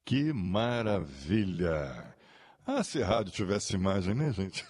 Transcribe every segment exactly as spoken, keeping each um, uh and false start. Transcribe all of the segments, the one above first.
Que maravilha! Ah, se a rádio tivesse imagem, né, gente?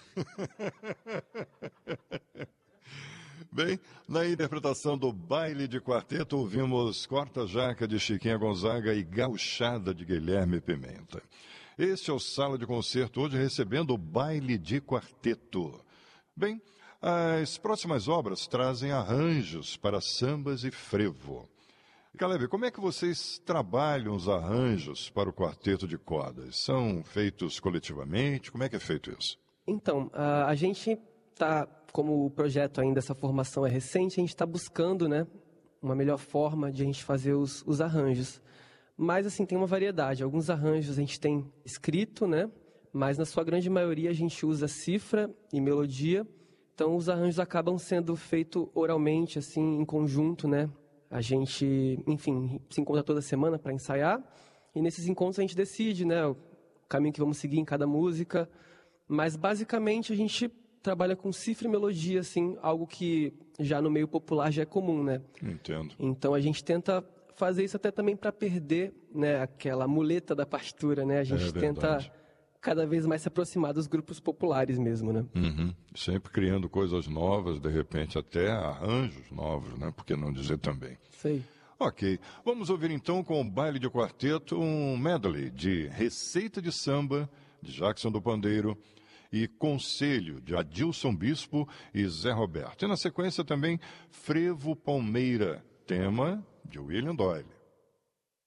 Bem, na interpretação do baile de quarteto, ouvimos Corta Jaca de Chiquinha Gonzaga e Gauchada de Guilherme Pimenta. Este é o Sala de Concerto, hoje recebendo o baile de quarteto. Bem, as próximas obras trazem arranjos para sambas e frevo. Caleb, como é que vocês trabalham os arranjos para o quarteto de cordas? São feitos coletivamente? Como é que é feito isso? Então, a, a gente está, como o projeto ainda, essa formação é recente, a gente está buscando, né, uma melhor forma de a gente fazer os, os arranjos. Mas, assim, tem uma variedade. Alguns arranjos a gente tem escrito, né, mas na sua grande maioria a gente usa cifra e melodia. Então, os arranjos acabam sendo feitos oralmente, assim, em conjunto, né. A gente, enfim, se encontra toda semana para ensaiar. E nesses encontros a gente decide, né, o caminho que vamos seguir em cada música. Mas, basicamente, a gente trabalha com cifra e melodia, assim, algo que já no meio popular já é comum, né? Entendo. Então, a gente tenta fazer isso até também para perder, né, aquela muleta da partitura, né? A gente É tenta cada vez mais se aproximar dos grupos populares mesmo, né? Uhum. Sempre criando coisas novas, de repente até arranjos novos, né? Por que não dizer também? Sei. Ok, vamos ouvir então com o baile de quarteto um medley de Receita de Samba, de Jackson do Pandeiro, e Conselho, de Adilson Bispo e Zé Roberto. E na sequência também Frevo Palmeira, tema de William Doyle.